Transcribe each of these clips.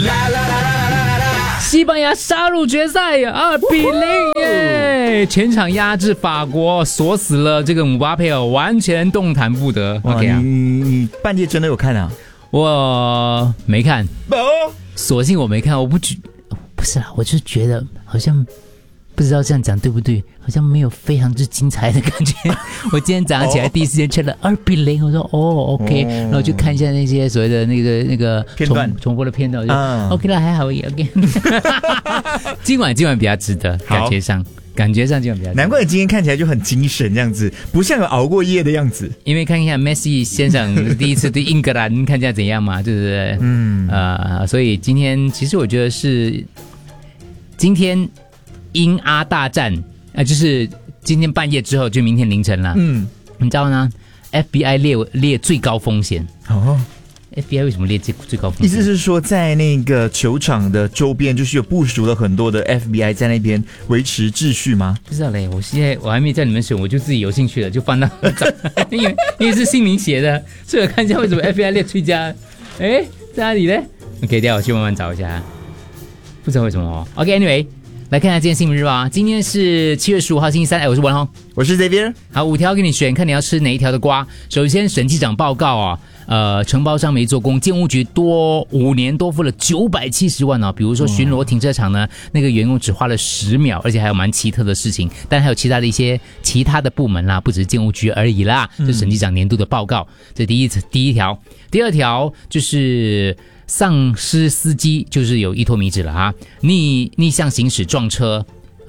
西班牙杀入决赛2-0耶！全场压制法国，锁死了这个姆巴佩尔，完全动弹不得。OK 啊， 你半夜真的有看啊？ 我没看，索性我没看。不是啦，我就觉得好像不知道这样讲对不对，好像没有非常之精彩的感觉。我今天早上起来第一时间check了2-0，我说OK，然后就看一下那些所谓的那个片段重播的片段，我就OK 了，还好，OK。今晚比较值得，感觉上今晚比较值得。 难怪你今天看起来就很精神，这样子不像有熬过夜的样子。 因为看一下 Messi 先生第一次对英格兰看起来怎样嘛，对不对？所以今天其实我觉得是今天英阿大战就是今天半夜之后，就明天凌晨了。你知道呢 ？FBI 列最高风险FBI 为什么列最高风险？ 意思是说，在那个球场的周边，就是有部署了很多的 FBI 在那边维持秩序吗？ 不知道嘞，我还没叫你们选，我就自己有兴趣了，就翻到因为是姓名写的，所以我看一下为什么 FBI 列最佳。在哪里呢 ？OK， 等一下我去慢慢找一下，不知道为什么。OK，Anyway。来看一下今天新闻日报今天是7月15号星期三，我是文宏， 我是 Xavier。 好，5条给你选，看你要吃哪一条的瓜。首先，审计长报告承包商没做工，建物局5年多付了970万比如说巡逻停车场呢，那个员工只花了10秒，而且还有蛮奇特的事情，但还有其他的一些其他的部门啦，不只是建物局而已啦。这审计长年度的报告，这第一条。第二条就是丧失司机，就是有依托迷指了逆向行驶撞车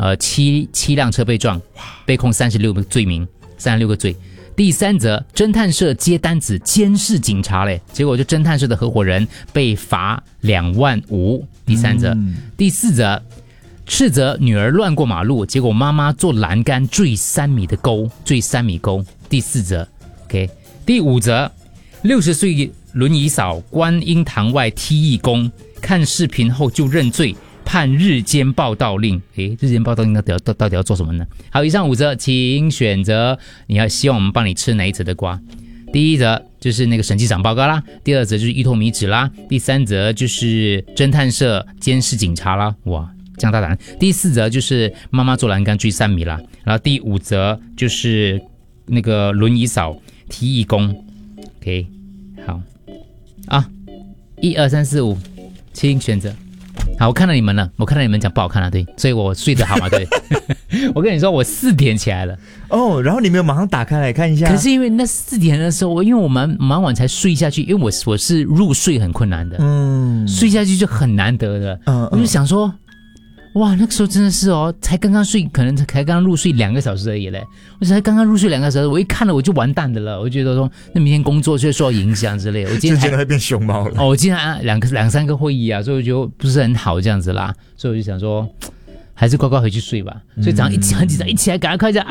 ，7辆车被撞，被控36个罪。第三则，侦探社接单子监视警察嘞，结果就侦探社的合伙人被罚2.5万。第三则，第四则，斥责女儿乱过马路，结果妈妈做栏杆坠3米沟。第四则 ，OK。第五则，60岁轮椅嫂观音堂外踢义工，看视频后就认罪，判日间报到令。日间报到令到底要做什么呢？好，以上5则，请选择你要希望我们帮你吃哪一则的瓜。第一则就是那个审计长报告啦，第二则就是依托迷指啦，第三则就是侦探社监视警察啦，哇，这样大胆。第四则就是妈妈做栏杆坠3米啦，然后第5则就是那个轮椅嫂踢义工。OK， 好。1、2、3、4、5，请选择。好，我看到你们了，我看到你们讲不好看了，对，所以我睡得好嘛，对。我跟你说，我4点起来了。 然后你没有马上打开来看一下？ 可是因为那4点的时候，因为我蛮晚才睡下去，因为我是入睡很困难的，睡下去就很难得的。我就想说，哇，那个时候真的是才刚刚睡，可能才刚刚入睡2个小时而已嘞。我才刚刚入睡2个小时，我一看了我就完蛋的了。我觉得说，那明天工作就会受到影响之类的。我今天真的会变熊猫了。 我今天2-3个会议啊，所以我就不是很好这样子啦。所以我就想说，还是乖乖回去睡吧。所以早上很紧张，一起来赶快看一下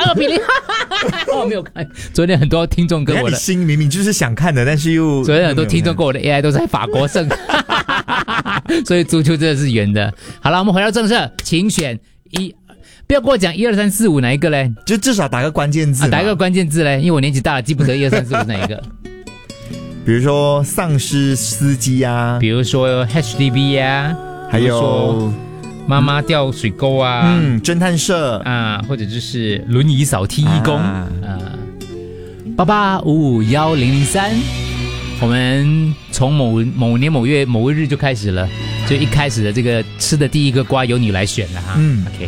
2-0，没有看。昨天很多听众跟我的心明明就是想看的，但是又昨天很多听众跟我的 AI 都在法国胜。所以足球真的是圆的。好了，我们回到正事，请选不要跟我讲1、2、3、4、5哪一个嘞？ 就至少打个关键字， 打一个关键字嘞，因为我年纪大了，记不得1、2、3、4、5哪一个。 比如说丧尸司机啊， 比如说 HDB 啊， 还有妈妈掉水沟啊， 侦探社或者就是轮椅扫踢义工88551003。我们从某年某月某日就开始了，就一开始的这个吃的第一个瓜由你来选了哈。OK，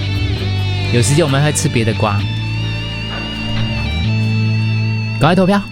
有时间我们会吃别的瓜，赶快投票。